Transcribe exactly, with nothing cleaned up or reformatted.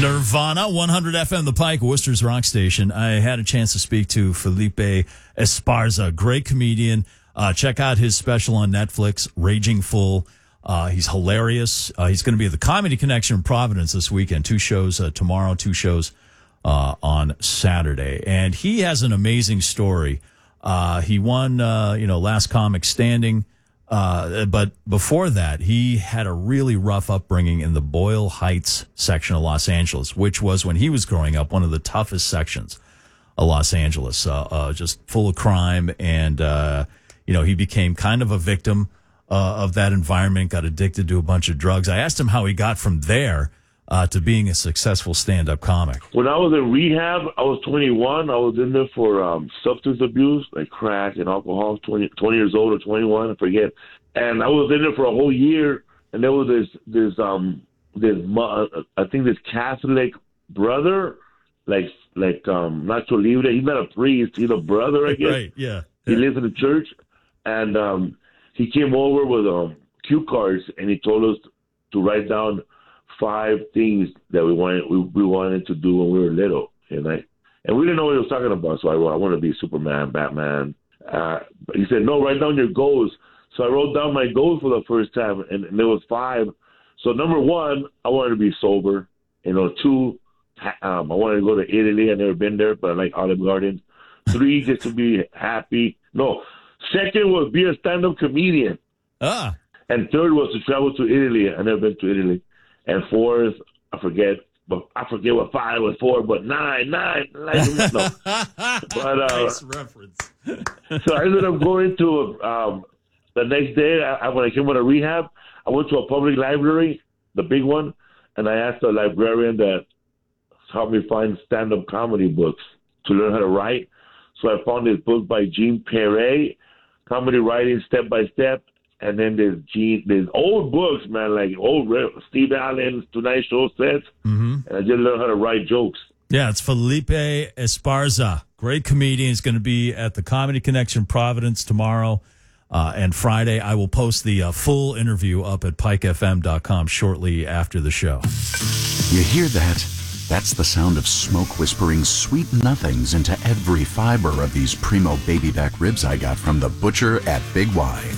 Nirvana, one hundred F M, The Pike, Worcester's rock station. I had a chance to speak to Felipe Esparza, great comedian. Uh, check out his special on Netflix, Raging Full. Uh, he's hilarious. Uh, he's going to be at the Comedy Connection in Providence this weekend. Two shows uh, tomorrow, two shows uh, on Saturday. And he has an amazing story. Uh, he won, uh, you know, Last Comic Standing. Uh, but before that, he had a really rough upbringing in the Boyle Heights section of Los Angeles, which was, when he was growing up, one of the toughest sections of Los Angeles, uh, uh, just full of crime. And, uh, you know, he became kind of a victim uh, of that environment, got addicted to a bunch of drugs. I asked him how he got from there uh, to being a successful stand-up comic. When I was in rehab, I was twenty-one. I was in there for um, substance abuse, like crack and alcohol, twenty, twenty years old or twenty-one, I forget. And I was in there for a whole year, and there was this, this um, this I think this Catholic brother, like, like um, Nacho Libre. He's not a priest, he's a brother, I guess. Right, yeah. He yeah. lives in the church, and um, he came over with um, cue cards, and he told us to write down five things that we wanted we, we wanted to do when we were little, and I and we didn't know what he was talking about. So I wrote, I want to be Superman, Batman. Uh, but he said, no, write down your goals. So I wrote down my goals for the first time, and, and there was five. So number one, I wanted to be sober. You know, two, um, I wanted to go to Italy. I've never been there, but I like Olive Garden. Three, just to be happy. No, second was be a stand-up comedian. Ah. And third was to travel to Italy. I never been to Italy. And fourth, I forget, but I forget what five was four, but nine, nine, nine no. But uh, nice reference. So I ended up going to um, the next day. I, when I came out of rehab, I went to a public library, the big one, and I asked the librarian that helped me find stand-up comedy books to learn how to write. So I found this book by Gene Perret, Comedy Writing Step by Step. And then there's Gene, there's old books, man, like old Steve Allen's Tonight Show sets. Mm-hmm. And I just learned how to write jokes. Yeah, it's Felipe Esparza. Great comedian. He's going to be at the Comedy Connection Providence tomorrow uh, and Friday. I will post the uh, full interview up at pike f m dot com shortly after the show. You hear that? That's the sound of smoke whispering sweet nothings into every fiber of these primo baby back ribs I got from the butcher at Big Y.